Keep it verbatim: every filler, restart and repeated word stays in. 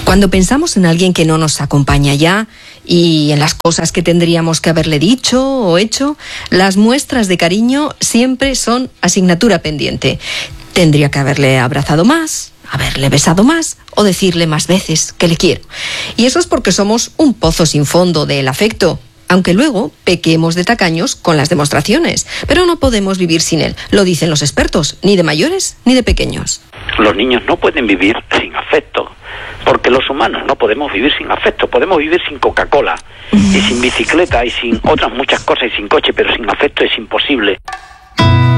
Cuando pensamos en alguien que no nos acompaña ya y en las cosas que tendríamos que haberle dicho o hecho, las muestras de cariño siempre son asignatura pendiente. Tendría que haberle abrazado más, haberle besado más o decirle más veces que le quiero. Y eso es porque somos un pozo sin fondo del afecto, aunque luego pequemos de tacaños con las demostraciones. Pero no podemos vivir sin él, lo dicen los expertos, ni de mayores ni de pequeños. Los niños no pueden vivir sin afecto, porque los humanos no podemos vivir sin afecto. Podemos vivir sin Coca-Cola y sin bicicleta y sin otras muchas cosas y sin coche, pero sin afecto es imposible.